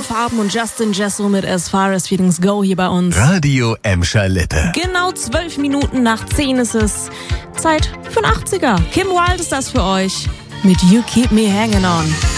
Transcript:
Farben und Justin Jesso mit As Far As Feelings Go hier bei uns. Radio Emscher Lippe. Genau 12 Minuten nach 10 ist es. Zeit für ein 80er. Kim Wilde ist das für euch mit You Keep Me Hanging On.